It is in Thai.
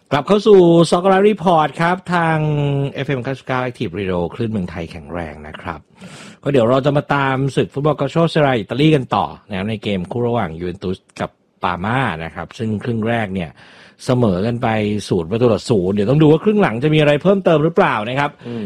กลับเข้าสู่ Soccer Report ครับทาง FM 99 Active Radio คลื่นเมืองไทยแข็งแรงนะครับก็เดี๋ยวเราจะมาตามศึกฟุตบอลกาโชเซราอิตาลีกันต่อนะครับในเกมคู่ระหว่างยูเวนตุสกับปาม่านะครับซึ่งครึ่งแรกเนี่ยเสมอกันไป0-0เดี๋ยวต้องดูว่าครึ่งหลังจะมีอะไรเพิ่มเติมหรือเปล่านะครับ